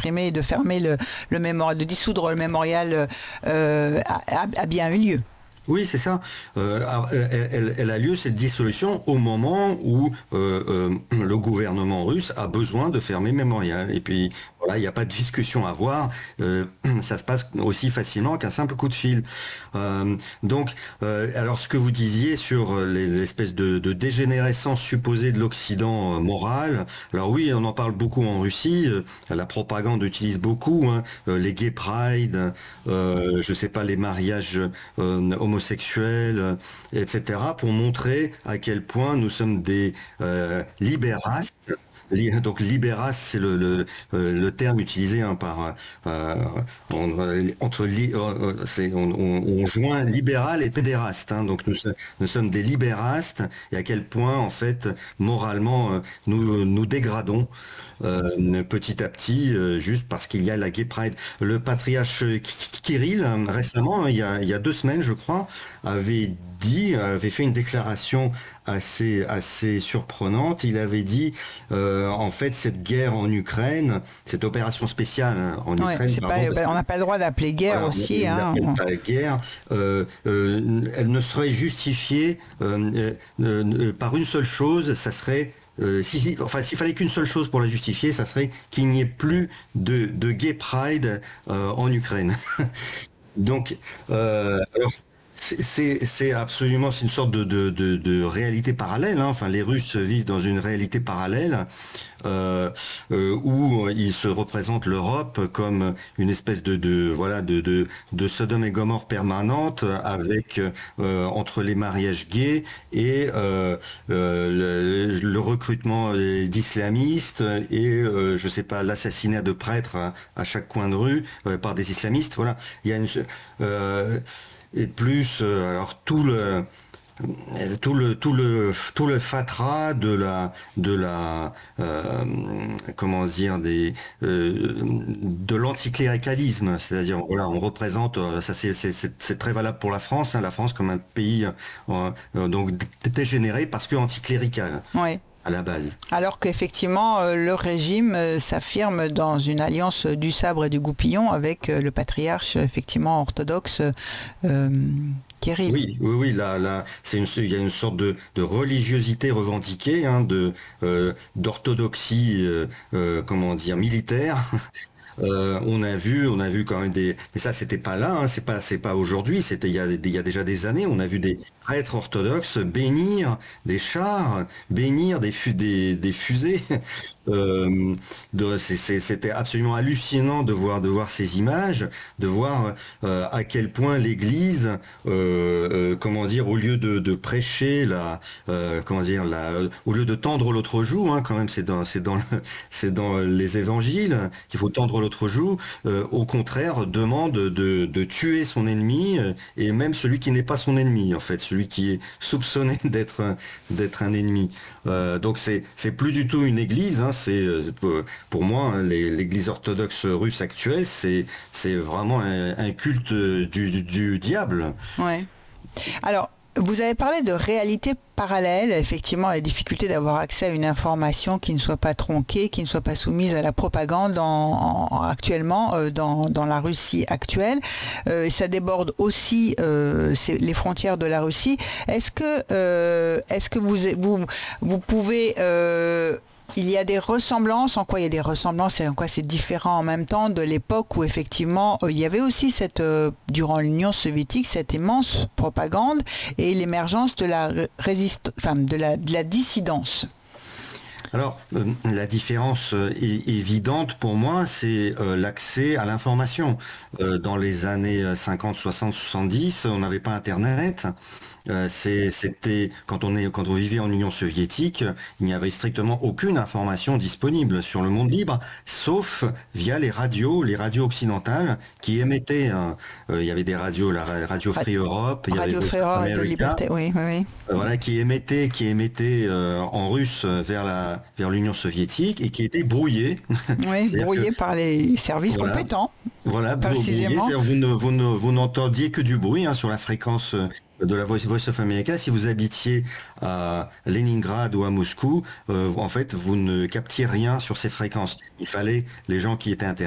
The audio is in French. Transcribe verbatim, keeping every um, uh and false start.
supprimer et de fermer le, le mémorial, de dissoudre le mémorial euh, a, a, a bien eu lieu. Oui, c'est ça. Euh, elle, elle, elle a lieu, cette dissolution, au moment où euh, euh, le gouvernement russe a besoin de fermer Mémorial. Et puis, voilà, il n'y a pas de discussion à avoir. Euh, ça se passe aussi facilement qu'un simple coup de fil. Euh, donc, euh, alors ce que vous disiez sur l'espèce de, de dégénérescence supposée de l'Occident euh, moral, alors oui, on en parle beaucoup en Russie. Euh, la propagande utilise beaucoup hein, euh, les gay pride, euh, je sais pas, les mariages euh, homosexuels, homosexuels, et cetera, pour montrer à quel point nous sommes des euh, libérastes. Donc libéras, c'est le, le, le terme utilisé hein, par euh, on, entre euh, c'est, on, on, on joint libéral et pédéraste. Hein, donc nous, nous sommes des libérastes et à quel point en fait moralement nous nous dégradons euh, petit à petit euh, juste parce qu'il y a la Gay Pride. Le patriarche Kirill récemment, il y a, il y a deux semaines je crois, avait dit, avait fait une déclaration assez assez surprenante. Il avait dit euh, en fait cette guerre en Ukraine, cette opération spéciale hein, en ouais, Ukraine, pardon, pas, on n'a pas le droit d'appeler guerre voilà, aussi. On hein. n'appelle pas guerre. Euh, euh, elle ne serait justifiée euh, euh, euh, par une seule chose, ça serait Euh, si, enfin, s'il fallait qu'une seule chose pour la justifier, ça serait qu'il n'y ait plus de, de gay pride euh, en Ukraine. Donc, euh, alors, c'est, c'est absolument, c'est une sorte de, de, de, de réalité parallèle. Hein. Enfin, les Russes vivent dans une réalité parallèle euh, euh, où ils se représentent l'Europe comme une espèce de, de voilà de, de, de Sodome et Gomorrhe permanente avec euh, entre les mariages gays et euh, euh, le, le recrutement d'islamistes et euh, je sais pas l'assassinat de prêtres à, à chaque coin de rue euh, par des islamistes. Voilà, il y a une euh, et plus euh, alors tout le tout le tout le tout le fatras de la de la euh, comment dire des euh, de l'anticléricalisme, c'est-à-dire voilà on représente ça c'est c'est c'est très valable pour la France hein, la France comme un pays euh, donc dégénéré parce que anticlérical. Ouais. À la base. Alors qu'effectivement, euh, le régime euh, s'affirme dans une alliance du sabre et du goupillon avec euh, le patriarche, effectivement, orthodoxe euh, Kirill. Oui, oui, oui, là, là, c'est une, il y a une sorte de, de religiosité revendiquée, hein, de, euh, d'orthodoxie, euh, euh, comment dire, militaire. Euh, on a vu, on a vu quand même des, et ça c'était pas là, hein, c'est pas, c'est pas aujourd'hui, c'était il y a, il y a déjà des années, on a vu des prêtres orthodoxes bénir des chars, bénir des, fu- des, des fusées. Euh, de, c'est, c'est, c'était absolument hallucinant de voir, de voir ces images, de voir euh, à quel point l'Église, euh, euh, comment dire, au lieu de, de prêcher la, euh, comment dire, la, au lieu de tendre l'autre joue, hein, quand même, c'est dans, c'est dans, le, c'est dans les Évangiles qu'il faut tendre l'autre joue. Euh, au contraire, demande de, de tuer son ennemi euh, et même celui qui n'est pas son ennemi, en fait, celui qui est soupçonné d'être, un- d'être un ennemi. Euh, donc c'est, c'est plus du tout une Église. Hein, c'est pour moi hein, les, l'Église orthodoxe russe actuelle, c'est c'est vraiment un, un culte du, du, du diable. Ouais. Alors, vous avez parlé de réalité parallèle, effectivement, la difficulté d'avoir accès à une information qui ne soit pas tronquée, qui ne soit pas soumise à la propagande en, en, actuellement euh, dans, dans la Russie actuelle. Euh, et ça déborde aussi euh, les frontières de la Russie. Est-ce que, euh, est-ce que vous, vous, vous pouvez... Euh, il y a des ressemblances, en quoi il y a des ressemblances et en quoi c'est différent en même temps de l'époque où effectivement euh, il y avait aussi cette, euh, durant l'Union soviétique, cette immense propagande et l'émergence de la résist- enfin, de la, de la dissidence. Alors, euh, la différence euh, est évidente pour moi, c'est euh, l'accès à l'information. Euh, dans les années cinquante, soixante, soixante-dix, on n'avait pas Internet. Euh, c'est, c'était quand on est quand on vivait en Union soviétique, il n'y avait strictement aucune information disponible sur le monde libre, sauf via les radios, les radios occidentales qui émettaient. Hein, euh, il y avait des radios, la radio Free Europe, il y Radio avait Free Europe de Liberté, oui, oui, oui. Euh, voilà, qui émettaient, qui émettaient euh, en russe vers la vers l'Union soviétique et qui étaient brouillées. Oui, brouillées que, par les services voilà, compétents. Voilà, brouillées. Vous, ne, vous, ne, vous n'entendiez que du bruit hein, sur la fréquence de la Voice, Voice of America. Si vous habitiez à Leningrad ou à Moscou, euh, en fait, vous ne captiez rien sur ces fréquences. Il fallait les gens qui étaient intéressés